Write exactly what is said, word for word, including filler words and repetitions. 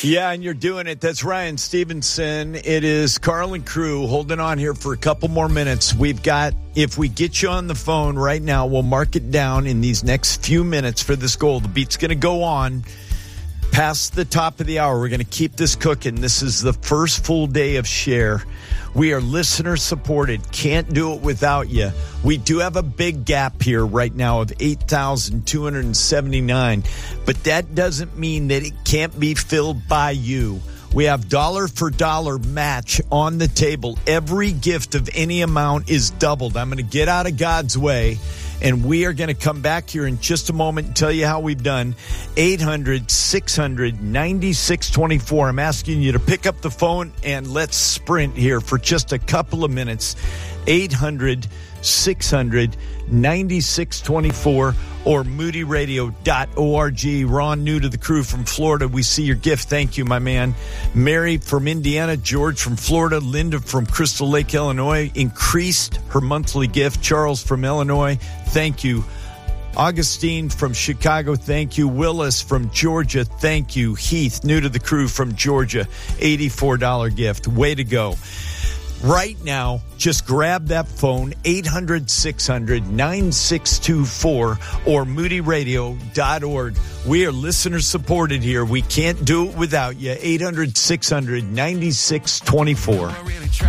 Yeah, and you're doing it. That's Ryan Stevenson. It is Carl and crew holding on here for a couple more minutes. We've got, if we get you on the phone right now, we'll mark it down in these next few minutes for this goal. The beat's going to go on past the top of the hour. We're going to keep this cooking. This is the first full day of Share. We are listener supported. Can't do it without you. We do have a big gap here right now of eight thousand two hundred seventy-nine, but that doesn't mean that it can't be filled by you. We have dollar for dollar match on the table. Every gift of any amount is doubled. I'm going to get out of God's way, and we are going to come back here in just a moment and tell you how we've done. eight hundred, six hundred, ninety-six twenty-four. I'm asking you to pick up the phone and let's sprint here for just a couple of minutes. eight hundred, six hundred, ninety-six twenty-four or moody radio dot org. Ron, new to the crew from Florida. We see your gift. Thank you, my man. Mary from Indiana. George from Florida. Linda from Crystal Lake, Illinois, increased her monthly gift. Charles from Illinois. Thank you. Augustine from Chicago, thank you. Willis from Georgia, thank you. Heath, new to the crew from Georgia, eighty-four dollars gift. Way to go. Right now, just grab that phone, eight hundred, six hundred, nine six two four or moody radio dot org. We are listener supported here. We can't do it without you. eight hundred, six hundred, ninety-six twenty-four.